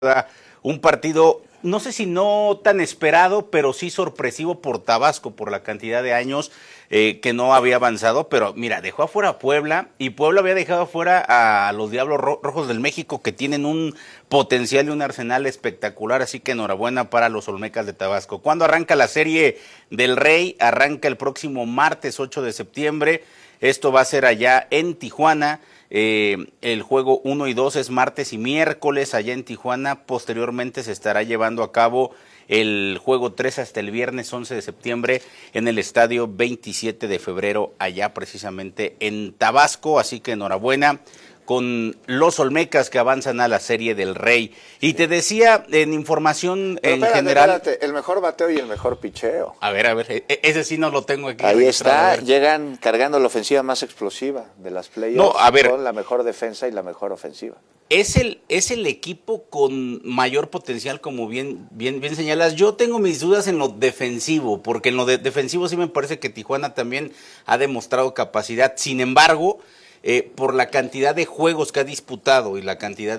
Un partido, no sé si no tan esperado, pero sí sorpresivo por Tabasco, por la cantidad de años que no había avanzado. Pero mira, dejó afuera a Puebla y Puebla había dejado afuera a los Diablos Rojos del México, que tienen un potencial y un arsenal espectacular. Así que enhorabuena para los Olmecas de Tabasco. ¿Cuándo arranca la Serie del Rey? Arranca el próximo martes 8 de septiembre. Esto va a ser allá en Tijuana. El juego 1 y 2 es martes y miércoles allá en Tijuana. Posteriormente se estará llevando a cabo el juego 3 hasta el viernes 11 de septiembre en el estadio 27 de febrero allá precisamente en Tabasco. Así que enhorabuena con los Olmecas que avanzan a la Serie del Rey. Y te decía en información general... Espérate, el mejor bateo y el mejor picheo. A ver, ese sí no lo tengo aquí. Ahí está, llegan cargando la ofensiva más explosiva de las playoffs, no, a ver, con la mejor defensa y la mejor ofensiva. Es el equipo con mayor potencial, como bien señalas. Yo tengo mis dudas en lo defensivo, porque en lo defensivo sí me parece que Tijuana también ha demostrado capacidad. Sin embargo, por la cantidad de juegos que ha disputado y la cantidad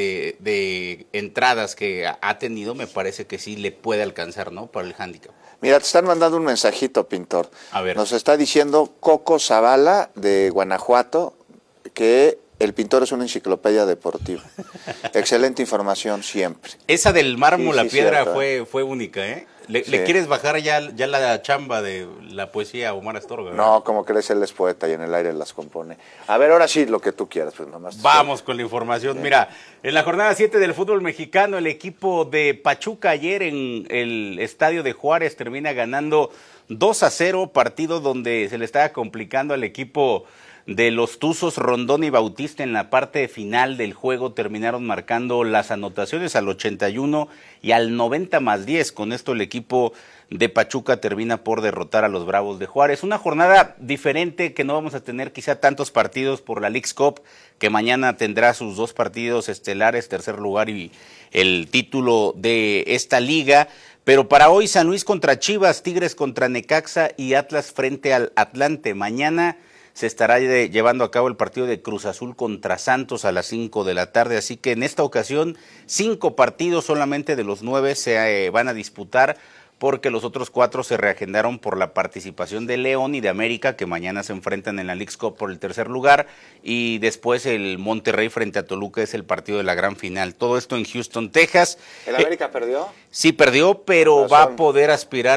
de entradas que ha tenido, me parece que sí le puede alcanzar, ¿no? Para el handicap. Mira, te están mandando un mensajito, Pintor. A ver. Nos está diciendo Coco Zavala, de Guanajuato, que el Pintor es una enciclopedia deportiva. Excelente información siempre. Esa del mármol, la piedra, cierto. fue única, ¿eh? ¿Le quieres bajar ya la chamba de la poesía a Omar Astorga, ¿verdad? No, como crees, él es poeta y en el aire las compone. A ver, ahora sí, lo que tú quieras. Pues nomás. Vamos con la información. Mira, en la jornada 7 del fútbol mexicano, el equipo de Pachuca ayer en el estadio de Juárez termina ganando 2-0, partido donde se le estaba complicando al equipo de los Tuzos. Rondón y Bautista en la parte final del juego terminaron marcando las anotaciones al 81 y al 90+10. Con esto el equipo de Pachuca termina por derrotar a los Bravos de Juárez. Una jornada diferente, que no vamos a tener quizá tantos partidos por la Leagues Cup, que mañana tendrá sus dos partidos estelares, tercer lugar y el título de esta liga. Pero para hoy, San Luis contra Chivas, Tigres contra Necaxa y Atlas frente al Atlante. Mañana se estará llevando a cabo el partido de Cruz Azul contra Santos a las 5 de la tarde, así que en esta ocasión 5 partidos solamente de los 9 se van a disputar, porque los otros 4 se reagendaron por la participación de León y de América, que mañana se enfrentan en la Leagues Cup por el tercer lugar, y después el Monterrey frente a Toluca es el partido de la gran final. Todo esto en Houston, Texas. ¿El América perdió? Sí, perdió, pero va a poder aspirar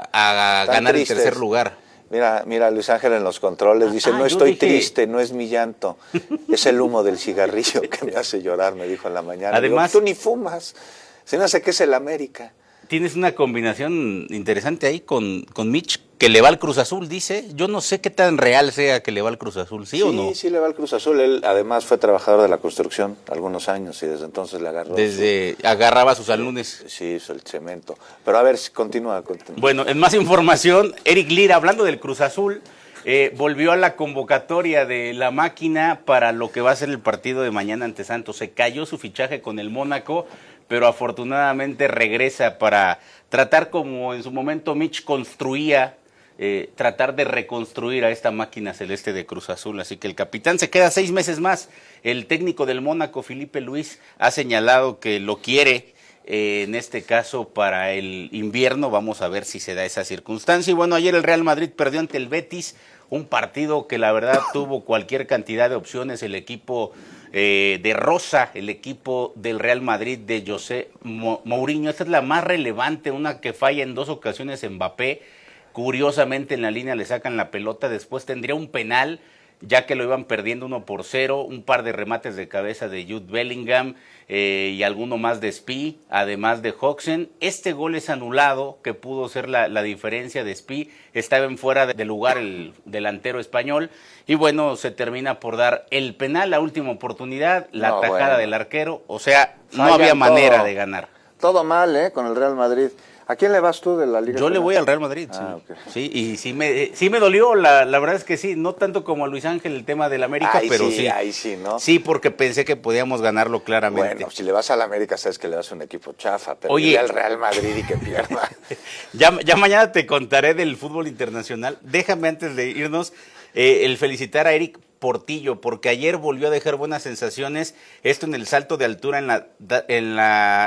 a ganar el tercer lugar. Mira, Luis Ángel en los controles dice, no estoy triste, no es mi llanto, es el humo del cigarrillo que me hace llorar, me dijo en la mañana. Además, digo, tú ni fumas, se me hace que es el América. Tienes una combinación interesante ahí con Mitch, que le va al Cruz Azul, dice. Yo no sé qué tan real sea que le va al Cruz Azul, ¿sí o no? Sí, le va al Cruz Azul. Él además fue trabajador de la construcción algunos años y desde entonces le agarró. Agarraba sus alumnos. Sí, hizo el cemento. Pero a ver, continúa. Bueno, en más información, Eric Lira, hablando del Cruz Azul, volvió a la convocatoria de la máquina para lo que va a ser el partido de mañana ante Santos. Se cayó su fichaje con el Mónaco, pero afortunadamente regresa para tratar, como en su momento Mitch construía, tratar de reconstruir a esta máquina celeste de Cruz Azul. Así que el capitán se queda 6 meses más. El técnico del Mónaco, Felipe Luis, ha señalado que lo quiere en este caso para el invierno. Vamos a ver si se da esa circunstancia. Y bueno, ayer el Real Madrid perdió ante el Betis, un partido que la verdad tuvo cualquier cantidad de opciones. El equipo de Rosa, el equipo del Real Madrid de José Mourinho, esta es la más relevante, una que falla en 2 ocasiones Mbappé. Curiosamente en la línea le sacan la pelota, después tendría un penal, ya que lo iban perdiendo 1-0, un par de remates de cabeza de Jude Bellingham y alguno más de Spi, además de Hodgson. Este gol es anulado, que pudo ser la diferencia de Spi, estaba en fuera de lugar el delantero español, y bueno, se termina por dar el penal, la última oportunidad, la tajada del arquero, o sea, no había manera de ganar. Todo mal, con el Real Madrid. ¿A quién le vas tú de la Liga? Yo le voy al Real Madrid, sí. Okay. Sí, y sí me dolió, la verdad es que sí, no tanto como a Luis Ángel el tema del América, pero sí. Ahí sí, ¿no? Sí, porque pensé que podíamos ganarlo claramente. Bueno, si le vas al América sabes que le vas a un equipo chafa, pero oye, al Real Madrid y que pierda. ya mañana te contaré del fútbol internacional. Déjame antes de irnos el felicitar a Eric Portillo, porque ayer volvió a dejar buenas sensaciones, esto en el salto de altura en la